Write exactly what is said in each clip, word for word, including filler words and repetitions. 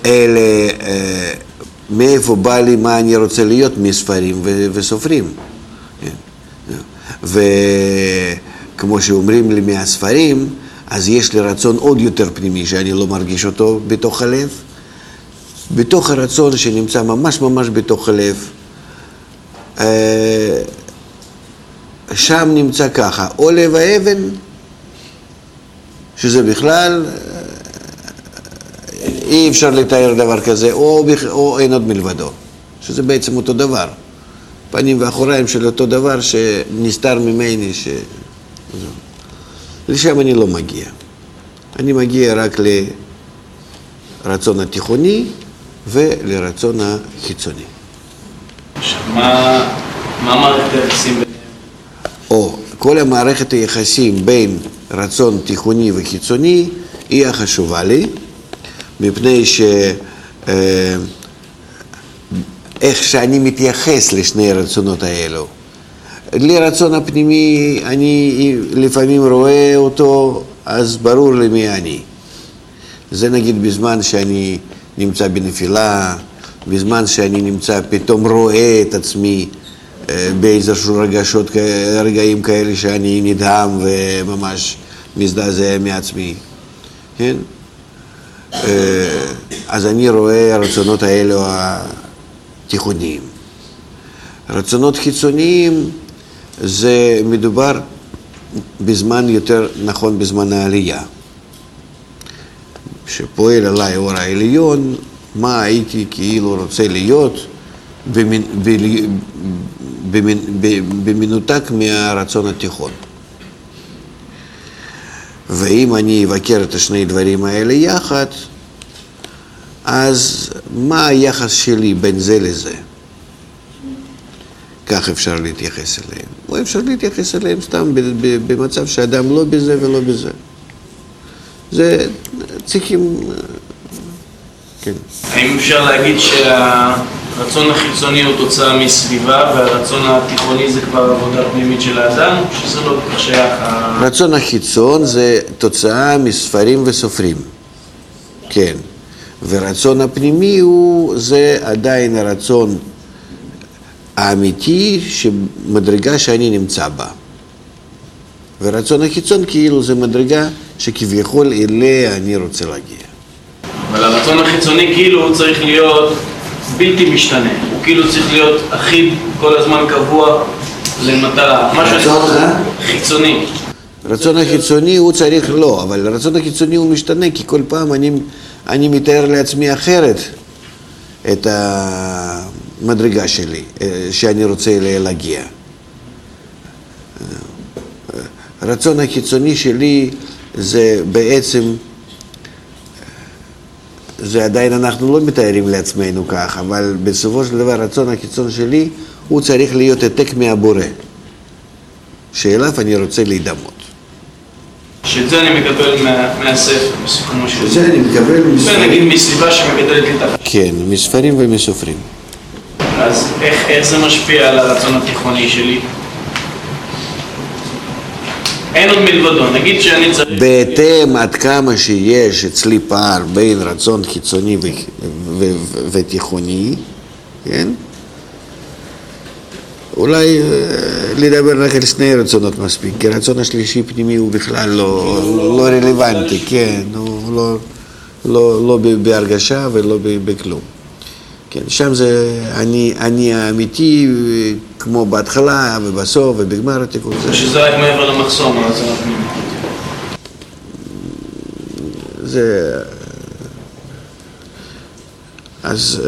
אלה, מאיפה בא לי מה אני רוצה להיות? מספרים וסופרים. וכמו שאומרים לי מהספרים, אז יש לי רצון עוד יותר פנימי שאני לא מרגיש אותו בתוך הלב. בתוך הרצון שנמצא ממש ממש בתוך הלב, שם נמצא ככה, או לב האבן, שזה בכלל אי אפשר לתאר דבר כזה, או, או אין עוד מלבדו, שזה בעצם אותו דבר. פנים ואחוריים של אותו דבר שנסתר ממני, ש... לשם אני לא מגיע. אני מגיע רק לרצון התיכוני ולרצון החיצוני. מה, מה מערכת היחסים ביניהם? או, כל המערכת היחסים בין רצון תיכוני וחיצוני היא החשובה לי, מפני ש... אה, איך שאני מתייחס לשני הרצונות האלו. לרצון הפנימי אני לפעמים רואה אותו, אז ברור לי מי אני. זה נגיד בזמן שאני נמצא בנפילה, בזמן שאני נמצא פתאום רואה את עצמי באיזשהו רגשות, רגעים כאלה שאני נדהם וממש מזדעזע מעצמי. כן? אז אני רואה הרצונות האלו התיכוניים. רצונות חיצוניים זה מדובר בזמן יותר נכון בזמן העלייה. שפועל עליי אור העליון, מה הייתי כאילו רוצה להיות במנ... במנ... במנותק מהרצון התיכון. ואם אני אבקר את השני דברים האלה יחד, אז מה היחס שלי בין זה לזה? כך אפשר להתייחס אליהם. או אפשר להתייחס אליהם סתם במצב שאדם לא בזה ולא בזה. זה צריכים... כן. האם אפשר להגיד שהרצון החיצוני הוא תוצאה מסביבה, והרצון התיכוני זה כבר עבודה פנימית של האדם, או שזה לא כך שייך? רצון החיצון זה תוצאה מספרים וסופרים. כן. ורצון הפנימי הוא, זה עדיין הרצון האמיתי שמדרגה שאני נמצא בה. ורצון החיצון כאילו זה מדרגה שכביכול אליה אני רוצה להגיע. אבל הרצון החיצוני כאילו הוא צריך להיות בלתי משתנה. הוא כאילו צריך להיות אחיד כל הזמן קבוע למטרה. רצון חיצוני. רצון החיצוני הוא צריך לא, אבל הרצון החיצוני הוא משתנה כי כל פעם אני, אני מתאר לעצמי אחרת את המדרגה שלי, שאני רוצה אליה להגיע. הרצון החיצוני שלי זה בעצם, זה עדיין אנחנו לא מתארים לעצמנו כך, אבל בסופו של דבר הרצון החיצון שלי הוא צריך להיות העתק מהבורא, שאליו אני רוצה להידמות. שאת זה אני מקבל מה, מהספר, בסיכומו של זה אני מקבל מספרים. נגיד מסביבה שמגדלת לי תחת. כן, מספרים ומסופרים. אז איך, איך זה משפיע על הרצון התיכוני שלי? אין עוד מלבדו, נגיד שאני צריך... בהתאם עד כמה שיש אצלי פער בין רצון חיצוני ו- ו- ו- ותיכוני, כן? אולי לדבר רק על שני רצונות מספיק, כי הרצון השלישי פנימי הוא בכלל לא, לא רלוונטי, כן, הוא לא, לא, לא בהרגשה ולא בכלום. כן, שם זה אני, אני האמיתי, כמו בהתחלה ובסוף ובגמר התיקון. שזה רק מעבר למחסום, הרצון הפנימי. זה... אז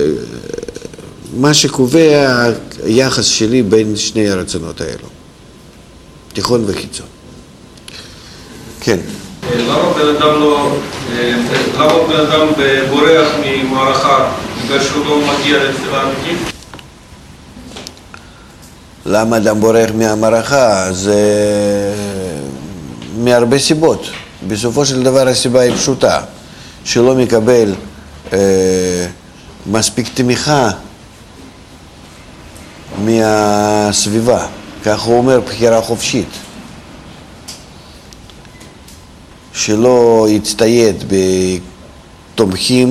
מה שקובע היחס שלי בין שני הרצונות האלו, תיכון וחיצון. כן. למה בן אדם לא, למה בן אדם בורח ממערכה, בגלל שהוא לא מגיע לתפילה אמיתית? למה אדם בורח מהמערכה? זה מהרבה סיבות. בסופו של דבר הסיבה היא פשוטה, שלא מקבל אה, מספיק תמיכה מהסביבה. כך הוא אומר, בחירה חופשית. שלא יצטייד בתומכים